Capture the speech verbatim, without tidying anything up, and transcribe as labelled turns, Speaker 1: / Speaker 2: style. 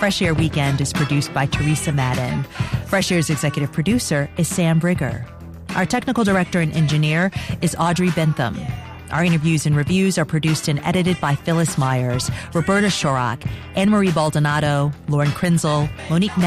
Speaker 1: Fresh Air Weekend is produced by Teresa Madden. Fresh Air's executive producer is Sam Brigger. Our technical director and engineer is Audrey Bentham. Our interviews and reviews are produced and edited by Phyllis Myers, Roberta Shorak, Anne-Marie Baldonado, Lauren Krenzel, Monique